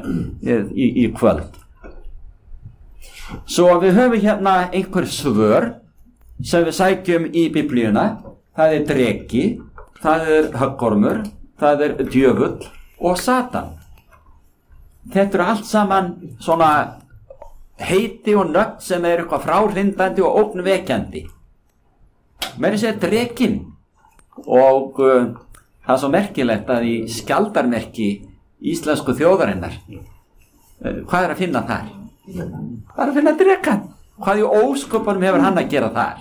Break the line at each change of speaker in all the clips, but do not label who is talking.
í kvöld. Svo við höfum hérna einhver svör sem við sækjum í Biblíuna. Það dreki, það höggormur, það djöfull og Satan. Þetta allt saman svona heiti og nöfn sem eitthvað fráhrindandi og ógnvekjandi. Meira að segja drekinn. Og það svo merkilegt að í skjaldarmerki íslensku þjóðarinnar, hvað að finna þar? Það að finna drekann. Hvað í ósköpunum hefur hann að gera þar?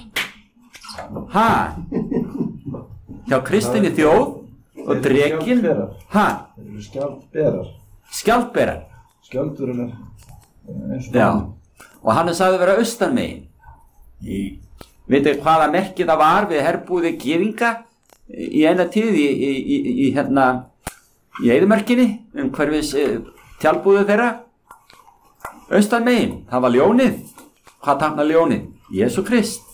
Hjá kristinni þjóð og drekinn.
Þeir eru skjaldberar.
Skjaldberar.
Skjaldurinn eins og
já. Og hann sagði vera austan megin. Vitið hvaða merki það var við herbúði gyðinga í eina tíð í eyðimörkinni, umhverfis tjaldbúðu þeirra? Austan megin, það var ljónið. Hvað táknar ljónið? Jesú Krist.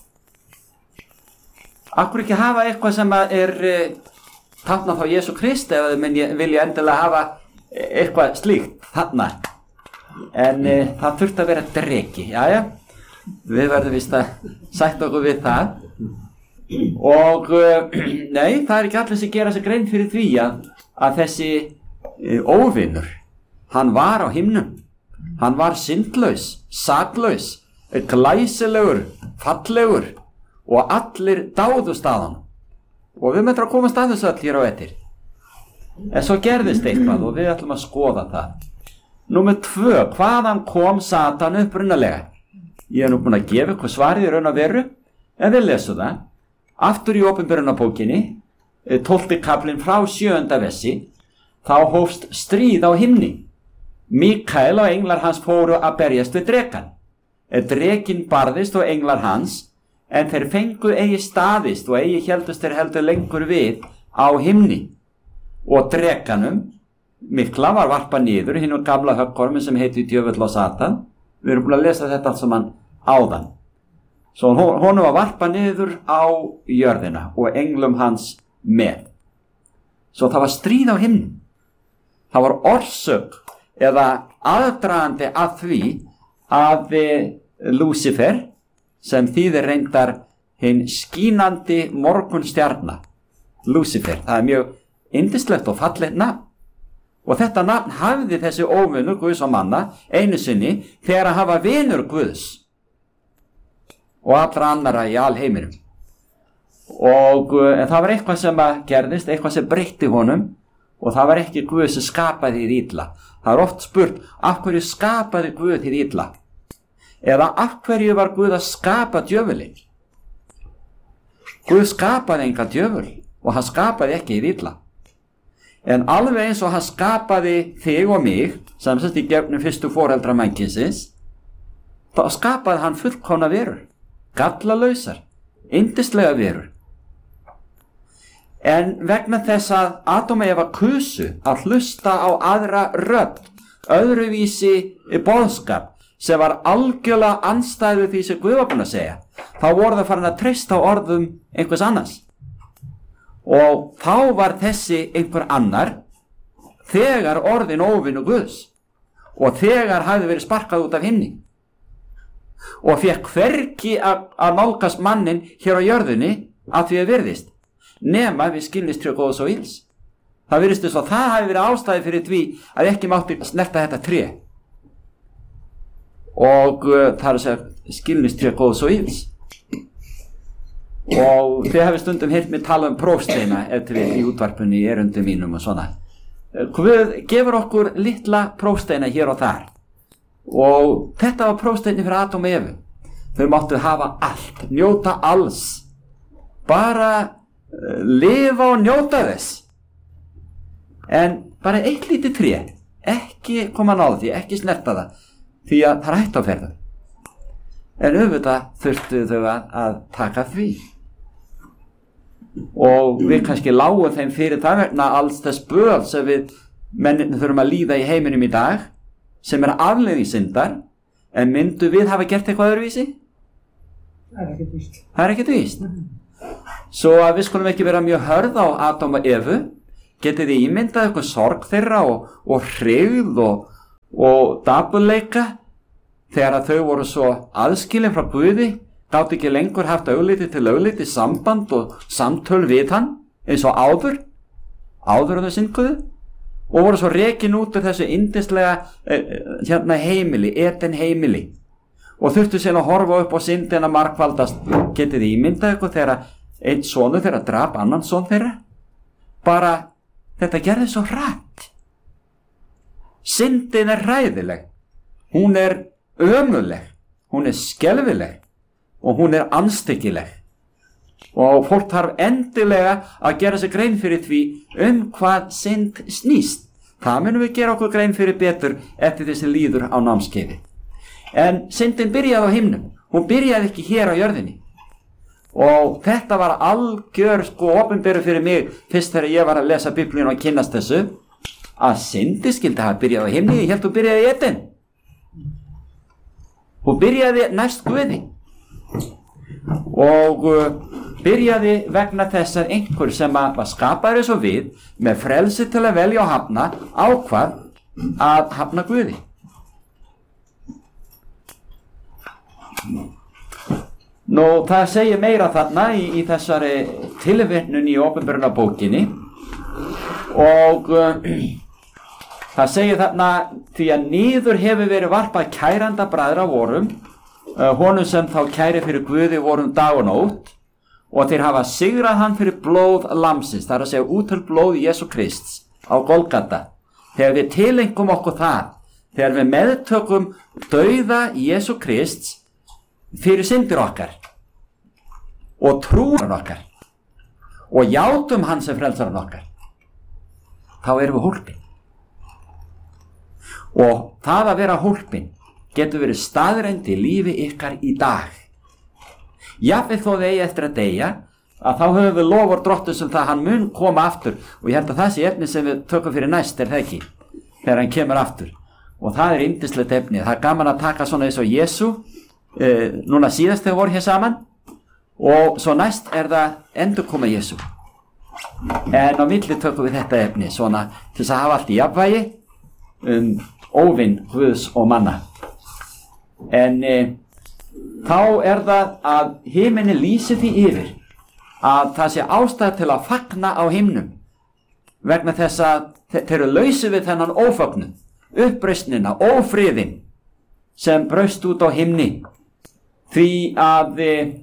Akkur ekki hafa eitthvað sem táknar þá Jesú Krist ef þið vilja endilega hafa eitthvað slíkt þarna. En það þurfti að vera dreki. Jæja, við verðum víst að sætta okkur við það. Og nei, það ekki allir sem gera sig grein fyrir því að þessi óvinur, hann var á himnum. Hann var syndlaus, saklaus, glæsilegur, fallegur og allir dáðust að hann. Og við möttum að komast að þessu öll hér á eftir. En svo gerðist eitthvað og við ætlum að skoða það. Númer 2, hvaðan kom Satan upprunalega? Ég nú búin að gefa ykkur svarið í raun og veru, en við lesum það. Aftur í Opinberunarbókinni, 12. kaflinn frá 7. versi, þá hófst stríð á himni. Mikael og englar hans fóru að berjast við drekann. Drekinn barðist og englar hans, en þeir fengu eigi staðist og eigi héldust þeir heldur lengur við á himni. Og drekanum mikla var varpað niður hinum gamla höggormi sem heiti djöfull og Satan. Við erum búin að lesa þetta allt saman áðan. Svo honum var varpað niður á jörðina og englum hans með. Svo það var stríð á himni. Það var orsök eða aðdragandi að því að Lúsifer, sem þýðir reyndar hinn skínandi morgunstjarna, Lúsifer, það mjög yndislegt og fallegt nafn. Og þetta nafn hafði þessi óvinur Guðs og manna einu sinni þegar hann var vinur Guðs og allra annara í alheiminum. Og en það var eitthvað sem gerðist, eitthvað sem breytti honum, og það var ekki Guð sem skapaði þið illa. Það oft spurt, af hverju skapaði Guð þið illa? Eða af hverju var Guð að skapa djöfulinn? Guð skapaði enga djöful og hann skapaði ekki þið illa. En alveg eins og hann skapaði þig og mig, sem sett í gegnum fyrstu foreldra mannkynsins, þá skapaði hann fullkomna verur, gallalausar, yndislega verur. En vegna þess að Adam og Eva kusu að hlusta á aðra rödd, öðruvísi boðskap, sem var algjörlega andstæðu því sem Guð var búinn að segja, þá voru það farin að treysta á orðum einhvers annars. Og þá var þessi einhver annar þegar orðin óvinur Guðs og þegar hafði verið sparkað út af himni og fékk hvergi að nálgast mannin hér á jörðinni að því að virðist nema við skilningstré góðs og ills. Það virðist þess að það hafi verið ástæði fyrir því að ekki mátti snerta þetta tré og það er að segja skilningstré góðs og ills. Og þið hefði stundum heyrt mig tala prófsteina í útvarpunni í erindum mínum og svona. Guð gefur okkur litla prófsteina hér og þar og þetta var prófsteini fyrir Adam og Evu. Þau máttu hafa allt, njóta alls, bara lifa og njóta þess. En bara eitt lítið tré, ekki koma náða því, ekki snerta það, því að það er hætt á ferðum. En auðvitað þurftu þau að taka því. Og við kannski lágum þeim fyrir það vegna alls þess böl sem við menninni þurfum að líða í heiminum í dag, sem afleiðing syndar, en myndu við hafa gert eitthvað öðruvísi? Það er ekkert víst. Svo að við skulum ekki vera mjög hörð á Adam og Evu. Getið þið ímyndað eitthvað sorg þeirra og hryggð og dapurleika þegar þau voru svo aðskilin frá Guði, gátu ekki lengur haft augliti til augliti samband og samtöl við hann eins og áður en þau synguðu, og voru svo rekin út úr þessu yndislega heimili, Eden heimili, og þurftu síðan að horfa upp á syndina margfaldast. Getið þið ímyndað ykkur þegar einn sonur þeirra drap annan son þeirra? Bara þetta gerði svo hratt. Syndin er hræðileg, hún er ömurleg, hún er skelfileg og hún er andstyggileg, og fólk þarf endilega að gera sér grein fyrir því hvað synd snýst. Það munum við gera okkur grein fyrir betur eftir því sem líður á námskeiði. En syndin byrjaði á himnum, hún byrjaði ekki hér á jörðinni, og þetta var algjör opinberu fyrir mig fyrst þegar ég var að lesa Biblíuna og kynnast þessu, að syndi skildi hafa byrjaði á himni. Ég held hún byrjaði í Eden, hún byrjaði næst Guði, og byrjaði vegna þess að einhver sem var skapaður eins og við, með frelsi til að velja og hafna, ákvað að hafna Guði. Nú, það segir meira þarna í þessari tilvitnun í opinberunarbókinni, og það segir þarna: því að niður hefur verið varpað kæranda bræðra vorum, honum sem þá kæri fyrir Guði vorum dag og nótt, og þeir hafa sigrað hann fyrir blóð lamsins, það er að segja útöld blóð Jesú Krists á Golgata. Þegar við tilengum okkur það, þegar við meðtökum dauða Jesú Krists fyrir syndir okkar og trúar okkar og játum hann sem frelsaran okkar, þá erum við hólpin. Og það að vera hólpin getur verið staðreind í lífi ykkar í dag. Jafnvel þó þið eigi eftir að deyja, að þá höfum við lofur Drottins um það hann mun koma aftur, og ég held að það sé efni sem við tökum fyrir næst, er það ekki, þegar hann kemur aftur. Og það er yndislegt efni. Það er gaman að taka svona eins og Jesú, núna síðast þegar voru hér saman, og svo næst er það endurkoma Jesú. En á milli tökum við þetta efni svona til þess að hafa allt í jafnvægi óvinn Guðs og manna. En þá er það að himini lýsi því yfir að það sé ástæða til að fagna á himnum, vegna þess að þeir eru lausir við þennan ófögnun, uppreisnina, ófriðin sem braust út á himni, því að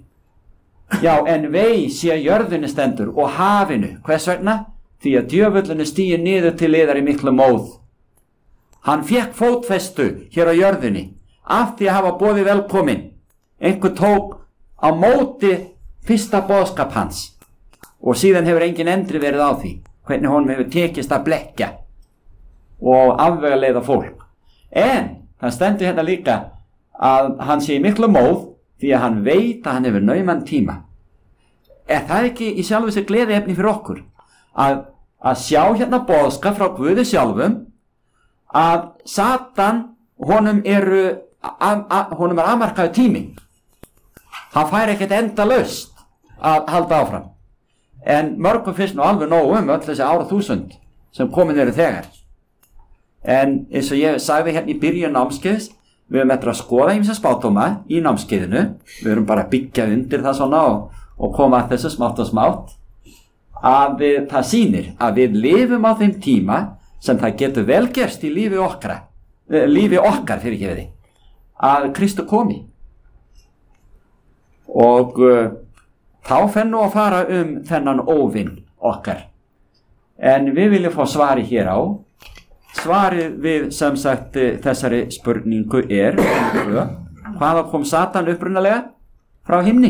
en vei sé jörðinni stendur og hafinu. Hvers vegna? Því að djöfullin er stiginn niður til yðar í miklu móð. Hann fékk fótfestu hér á jörðinni af því að hafa boðið velkomin. Einhver tók á móti fyrsta boðskap hans, og síðan hefur engin endri verið á því, hvernig honum hefur tekist að blekkja og afvegaleiða fólk. En það stendur hérna líka að hann sé í miklu móð því að hann veit að hann hefur nauman tíma. Er það ekki í sjálfu sér gleðiefni fyrir okkur að sjá hérna boðskap frá Guði sjálfum að Satan, honum er afmarkaður tími. Hann fær ekkert endalaust að halda áfram. En mörgum finnst nú alveg nóg öll þessi árþúsund sem komin eru þegar. En eins og ég sagði hérna í byrjun námskeiðs, við erum eftir að skoða ýmsa spádóma í námskeiðinu. Við erum bara að byggja undir það svona og koma að þessu smátt og smátt. Að það sýnir að við lifum á þeim tíma sem það getur vel gerst í lífi okkar fyrir ekki við, að Kristu komi. Og þá fer nú að fara þennan óvinn okkar. En við viljum fá svari hér á. Svarið við sem sagt þessari spurningu er: hvaða kom Satan upprunalega? Frá himni.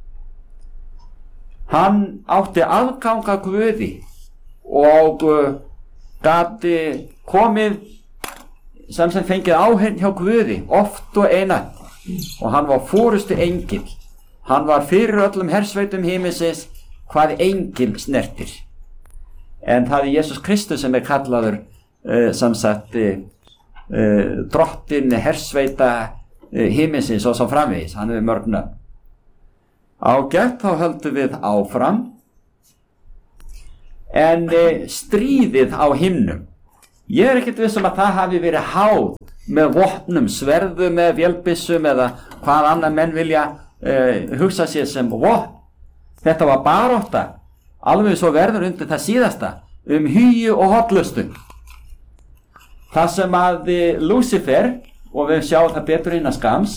Hann átti aðgang að Guði og gati komið sem fengið áheyrn hjá Guði oft og einatt, og hann var forustu engill. Hann var fyrir öllum hersveitum himinsins hvað enginn snertir. En það er Jesús Kristus sem er kallaður sem sagt drottinn hersveita himinsins og svo framvegis. Hann er mörg nöfn. Ágætt, þá höldum við áfram. En stríðið á himnum, Ég ekkert viss að það hafi verið háð með vopnum, sverðum eða vélbyssum eða hvað annar menn vilja hugsa sér sem vopn. Þetta var barátta, alveg svo verður undir það síðasta, hyggju og hollustun. Það sem að Lúsífer, og við sjáum það betur innan skams,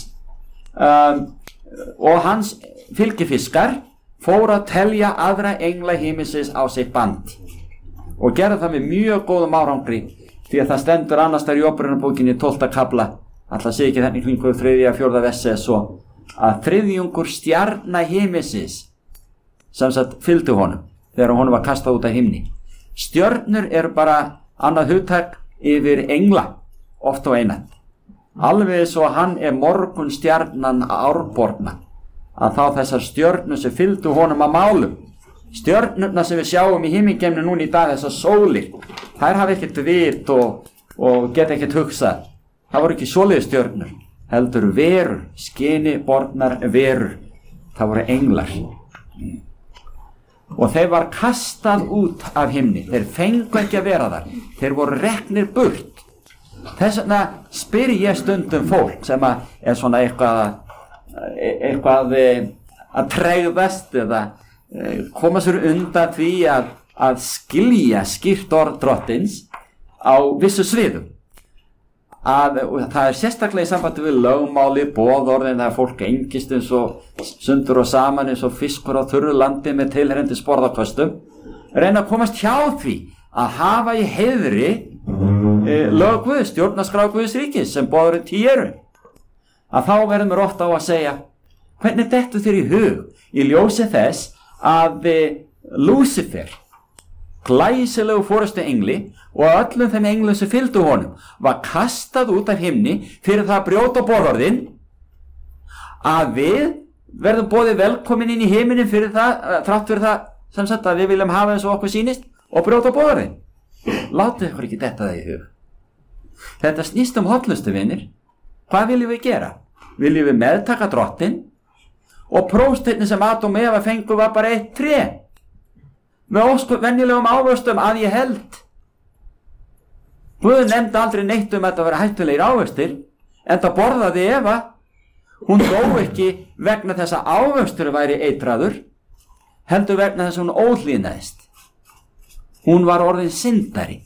og hans fylgifiskar fóru að telja aðra engla himinsins á sitt band og gerðu það með mjög góðum árangri, því að það stendur annars þar í Óperunarbókinni 12. kafla, alltaf sé ekki þannig kringu 3. og 4. versi svo, að þriðjungur stjarna himinsins sem sagt fylgdu honum þegar honum var kastað út af himni. Stjörnur eru bara annað hugtak yfir engla, oft og einat. Alveg svo hann morgun stjarnan árborna, að þá þessar stjörnur sem fylgdu honum að málum, stjörnurna sem við sjáum í himingeimnu núna í dag, þessar sólir, þær hafa ekkert vit og geta ekkert hugsað. Það voru ekki svoleiðis stjörnur, heldur verur, skini bornar verur. Það voru englar. Og þeir var kastað út af himni, þeir fengu ekki að vera þar, þeir voru reknir burt. Þess vegna spyr ég stundum fólk sem svona eitthvað að tregðast eða koma sér undan því að skilja skýrt orð Drottins á vissu sviðum. Það sérstaklega í sambandi við lögmáli, boðorðin, það fólk engist eins og sundur og saman eins og fiskur á þurru landi með tilheyrandi sporðarköstum, reyna að komast hjá því að hafa í heiðri lög Guðs, stjórnarskrá Guðs ríkis sem boðorðin 10 eru. Að þá verðum við oft á að segja, hvernig dettur þér í hug í ljósi þess að Lúsífer, glæsilegu forustu engli og öllum þeim englum sem fylgdu honum, var kastað út af himni fyrir það að brjóta boðorðin, að við verðum boðið velkomin inn í himinin fyrir það, þrátt fyrir það sem sagt að við viljum hafa eins og okkur sýnist og brjóta boðorðin. Látið ykkur ekki detta það í hug. Þetta snýst hollustu, vinir. Hvað viljum við gera? Viljum við meðtaka Drottinn, og prófsteinni sem Adam og Eva fengu var bara 1 tré með ósköp venjulegum ávöxtum að ég held. Guð nefndi aldrei neitt að þetta vera hættulegir ávöxtir, en það borðaði Eva. Hún dó ekki vegna þess að ávöxtur væri eitraður, heldur vegna þess að hún óhlýðnaðist. Hún var orðin syndari.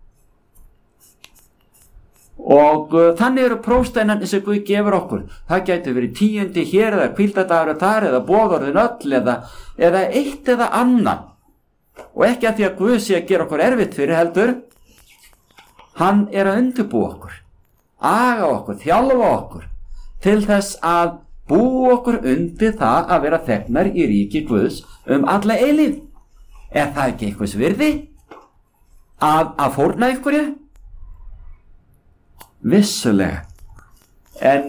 Og þannig eru prófsteinarnir sem Guð gefur okkur. Það gæti verið 10. hér eða hvíldadagur þar eða boðorðin öll eða eitt eða annan. Og ekki að því að Guð sé að gera okkur erfitt fyrir heldur. Hann að undirbúa okkur, aga okkur, þjálfa okkur til þess að búa okkur undir það að vera þegnar í ríki Guðs alla eilífð. Það ekki einhvers virði að fórna einhverju? Vissulega. En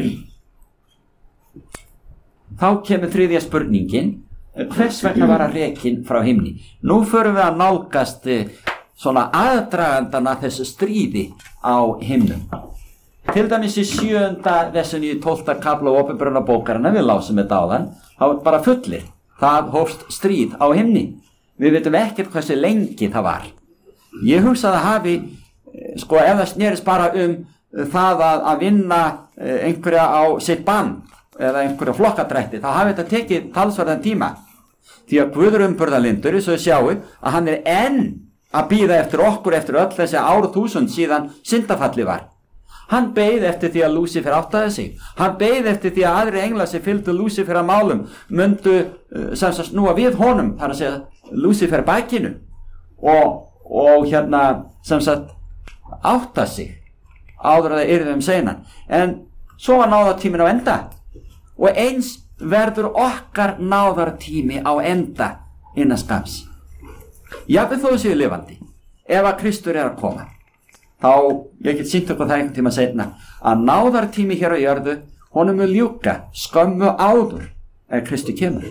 þá kemur 3. spurningin, hvers vegna var hann rekinn frá himni? Nú förum við að nálgast svona aðdragandana þessu stríði á himnum. Til dæmis í 7. versinni í 12. kafla Opinberunarbókarinnar, við lásum þetta áðan, þá bara fullir. Það hófst stríð á himni. Við veitum ekkert hversu lengi það var. Ég hugsa að það hafi, ef það snerist bara það að vinna einhverja á sitt band eða einhverja flokkadrætti, þá hafi þetta tekið talsverðan tíma. Því að Guð er umburðarlyndur, svo við sjáum að hann enn að bíða eftir okkur eftir öll þessi árþúsund síðan syndafalli var. Hann beið eftir því að Lúsífer áttaði sig. Hann beið eftir því að aðri englar sem fylgdu Lúsífer að málum myndu sem sagt snúa við honum, þar að segja Lúsífer bakinu og sem sagt átta sig áður að það yrði seinan. En svo var náðartíminn á enda og eins verður okkar náðartími á enda innan skams. Jafnvel þó séu lifandi, ef að Kristur að koma, þá, ég get sýnt okkur það einhvern tíma seinna, að náðartími hér á jörðu, honum mun ljúka skömmu áður ef Kristur kemur.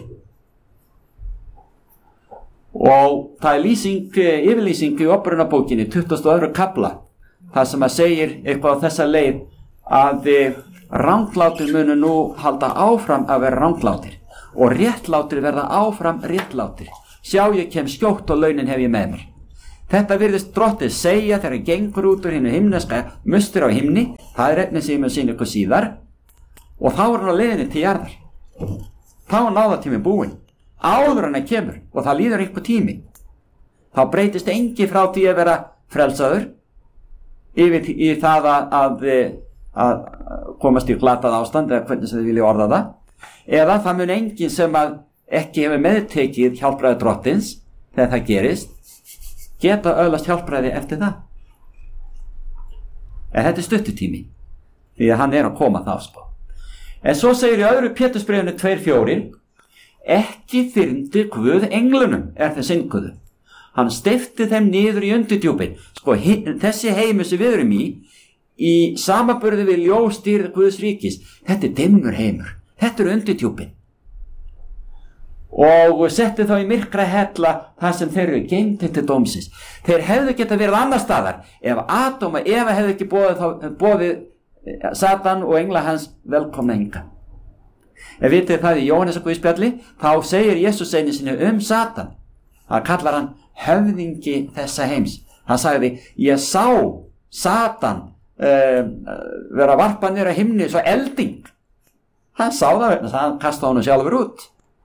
Og það yfirlýsing í Opinberunarbókinni 22. kafla, það sem að segir eitthvað á þessa leið að ranglátir munu nú halda áfram að vera ranglátir og réttlátir verða áfram réttlátir. Sjá, ég kem skjótt og launin hef ég með mér. Þetta virðist drottið segja þegar hann gengur út úr hinu himneska mustur á himni, það er efnið sem ég mun sýna ykkur síðar, og þá er hann á leiðinni til jarðar. Þá er náðartíminn búinn, áður en hann kemur, og það líður einhver tími. Þá breytist engi frá því að vera frelsaður yfir í það að komast í glatað ástand, eða hvernig sem þið vilja orða það, eða það mun engin sem að ekki hefur meðtekið hjálpræði drottins þegar það gerist, geta öðlast hjálpræði eftir það. En þetta er stuttutími, því að hann er að koma þá sko. En svo segir í öðru Pétursbréfinu 2:4, ekki þyrmdi Guð englunum þeir synguðu. Hann steypti þeim niður í undirdjúpin. Sko, þessi heimur sem við erum í samanburði við ljósdýrð Guðs ríkis, þetta er dimmur heimur, þetta er undirdjúpin. Og setti þá í myrkra hella það sem þeir eru geymdir til dómsins. Þeir hefðu geta verið annar staðar ef Adam og Eva hefðu ekki boðið Satan og engla hans velkomna hingað. Ef vitið það í Jóhannesarguðspjalli, þá segir Jesús einu sinni Satan. Það kallar hann höfðingi þessa heims. Hann sagði, ég sá Satan vera varpað niður á himni svo elding. Hann sá það vegna, hann kastaði honum sjálfur út.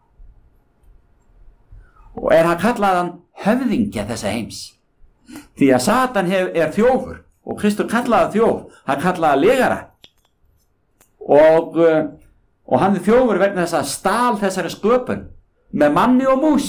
Og hann kallaði hann höfðingja þessa heims. Því að Satan er þjófur og Kristur kallaði þjóf, hann kallaði legara. Og hann er þjófur vegna þess að stál þessari sköpun með manni og mús.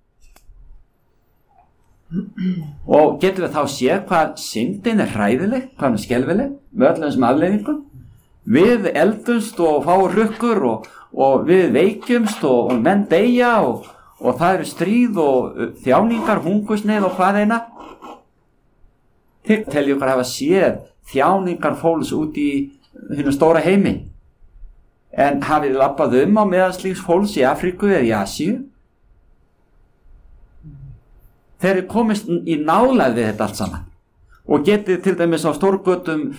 Og getum við þá séð hvað syndin er hræðileg, hvað hann er skelfileg með öllum þessum afleiðingum. Við eldumst og fáum rukkur og við veikjumst og menn deyja og það eru stríð og þjáningar, hungursneyð og hvað eina. Þið telji ykkur hafa séð þjáningar fólks út í hinu stóra heimi. En hafið þið labbað á meðal slíks fólks í Afríku eða í Asíu? Þeir eru komist í nálægð við þetta allt saman. Og getið til dæmis á stórgötum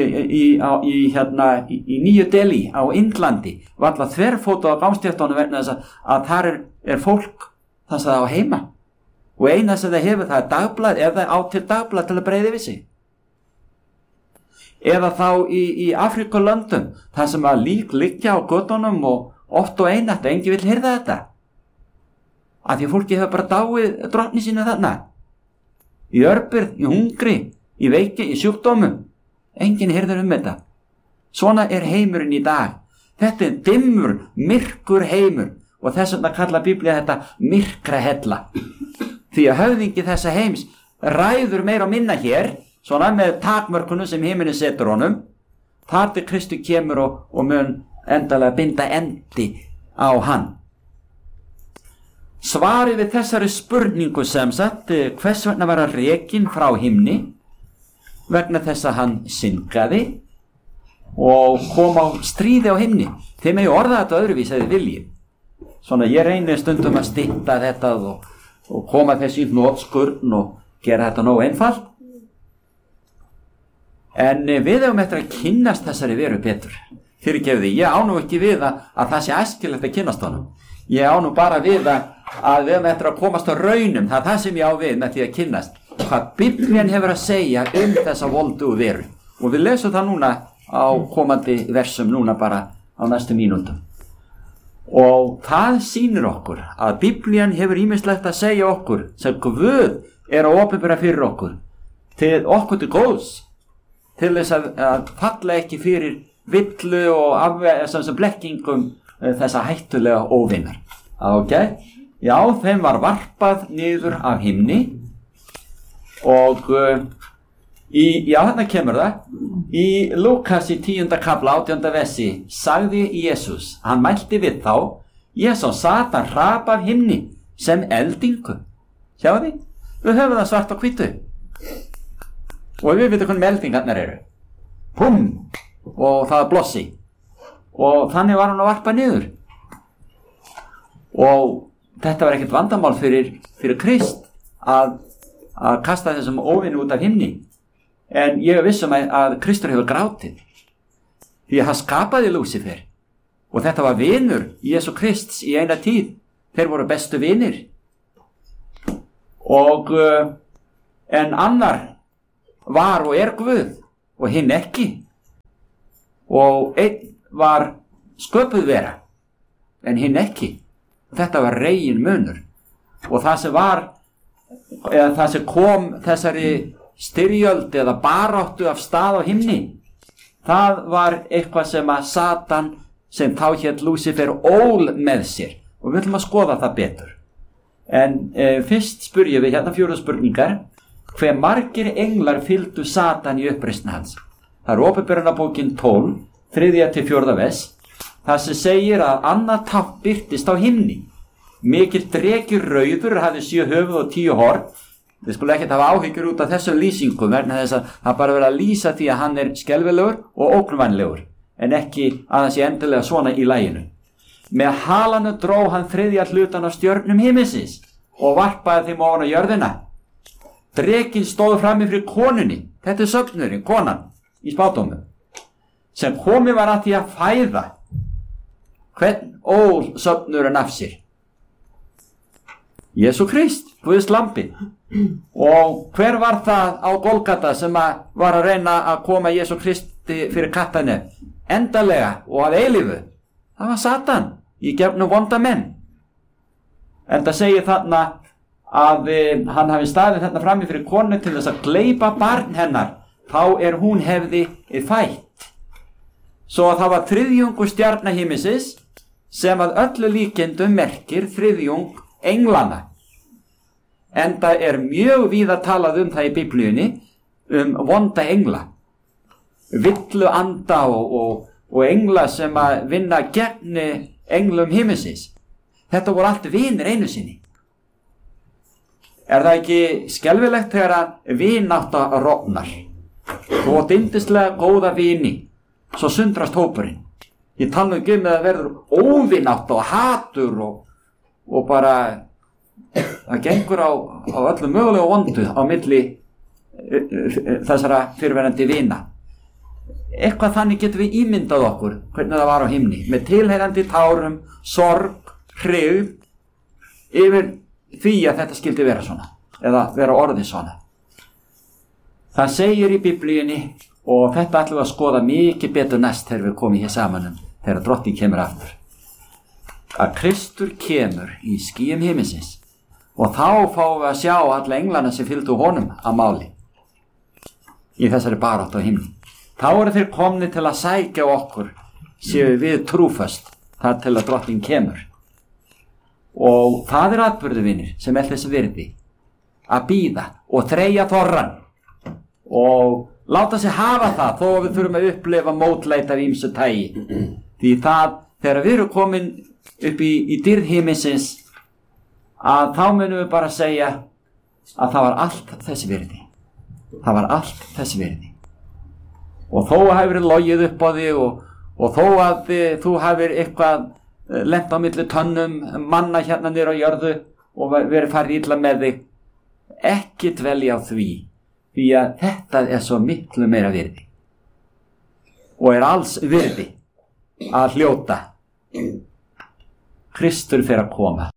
í Nýju Delí á Indlandi var alltaf þverfóta á gangstéttunum vegna þess að þar er fólk það sem það á heima. Og eina sem það hefur það er dagblað eða á til dagblað til að breiða við sig. Eða þá í Afríkulöndum þar sem að lík liggja á götunum og oft og einat, enginn vill hirða þetta. Af því fólki hefur bara dáið drottni sínu þarna. Í örbirð, í hungri, í veiki, í sjúkdómum. Enginn hirðir þetta. Svona er heimurinn í dag. Þetta er dimmur, myrkur heimur og þess vegna kalla Biblía þetta myrkra hella. Því að höfðingi þessa heims ræður meira og minna hér, svona með takmörkunum sem himinin setur honum, þar til Kristu kemur og mun endalega binda endi á hann. Svarið við þessari spurningu sem sagt, hvers vegna var hann rekinn frá himni, vegna þess að hann syngaði og kom á stríði á himni. Þeim megi orða þetta öðruvísi að þið viljið. Svona ég reynir stundum að stytta þetta og koma þessi í hnotskurn og gera þetta nógu einfalt. En við hefum eftir að kynnast þessari veru betur. Fyrirgefðu, ég á nú ekki við að það sé æskilegt að kynnast honum. Ég á nú bara við að við hefum eftir að komast á raunum, það er það sem ég á við með því að kynnast. Hvað Biblían hefur að segja þessa voldu veru. Og við lesum það núna á komandi versum núna bara á næstu mínútum. Og það sýnir okkur að Biblían hefur ýmislegt að segja okkur sem Guð er að opinbera fyrir okkur til góðs, til þess að falla ekki fyrir villu og blekkingum þessa hættulega óvinnar. Okay? Já, þeim var varpað niður af himni og þarna kemur það í Lúkas í 10. kafla 18. versi sagði Jesús, hann mælti við þá, ég sá Satan hrapa af himni sem eldingu. Sjáu því? Við höfum það svart á hvítu og við veitum hvernig eldingarnar eru. Pum! Og það blossi og þannig var hann að varpa niður. Og þetta var ekkert vandamál fyrir Krist að kasta þessum óvinni út af himni. En ég er viss að Kristur hefur grátið. Því að hann skapaði Lúsifer. Og þetta var vinur Jesú Krists í eina tíð. Þeir voru bestu vinir. Og en annar var og Guð og hinn ekki, og einn var sköpuð vera en hinn ekki. Þetta var regin munur, og það sem var, eða það sem kom þessari styrjöld eða baráttu af stað á himni, það var eitthvað sem að Satan, sem þá hét Lúsífer, ól með sér, og við ætlum að skoða það betur. En fyrst spyrjum við hérna 4 spurningar. Hve margir englar fylgdu Satan í uppreisn hans? Það er Åpenbarunarbókin 12, 3-4 vers. Það sem segir að annað tákn birtist á himni. Mikill dreki rauður hafði 7 höfuð og 10 horn. Við skulum ekkert hafa áhyggjur út af þessum lýsingum, vegna þess að það bara verið að lýsa því að hann skelfilegur og ógnvænlegur, en ekki að hann sé endilega svona í laginu. Með halanu dró hann 3. hlutan af stjörnum himinsins og varpaði þeim ofan á jörðina. Drekinn stóð frammi fyrir konunni, þetta söfnurinn, konan í spádómum, sem komið var að því að fæða. Hvern ól söfnurinn af sér? Jesú Krist, Guðs lambi. Og hver var það á Golgata sem var að reyna að koma Jesú Kristi fyrir kattanu endalega og að eilífu? Það var Satan í gegnum vonda menn. En það segir þarna að hann hafi staðið þarna frammi fyrir konu til þess að gleypa barn hennar, þá hún hefði fætt. Svo að það var 3. stjarna himinsins, sem að öllu líkindum merkir 3. englana. En það mjög víða talað það í Biblíunni, vonda engla, villu anda og engla sem að vinna gegn englum himinsins. Þetta voru allt vinir einu sinni. Það ekki skelfilegt þegar að vinátta rofnar? Þú átt yndislega góða vini, svo sundrast hópurinn. Ég tala ekki að það verður óvinátta og hatur og bara það gengur á öllum mögulega vondu á milli þessara fyrirverandi vina. Eitthvað þannig getum við ímyndað okkur hvernig það var á himni, með tilheyrandi tárum, sorg, hrigð yfir því að þetta skildi vera svona, eða vera orðið svona. Það segir í Biblíunni, og þetta ætlum við að skoða mikið betur næst þegar við komum hér saman þegar Drottinn kemur aftur, að Kristur kemur í skýjum himinsins, og þá fáum við að sjá alla englana sem fylgdu honum að máli í þessari baráttu á himni. Þá þeir komni til að sækja okkur, séu við trúföst þar til að Drottinn kemur. Og það atburður, vinir, sem þess virði að bíða og þreyja þorrann og láta sig hafa það, þó að við þurfum að upplifa mótleit af ýmsu tagi. Því það, þegar við erum komin upp í dýrð himinsins, að þá munum við bara segja að það var allt þess virði. Það var allt þess virði. Og þó að hefur logið upp á þig og þó að þú hefur eitthvað lent á milli tönnum manna hérna niður á jörðu og verið farið illa með þig, ekki dvelja á því að þetta svo miklu meira virði og alls virði að hljóta. Kristur fer að koma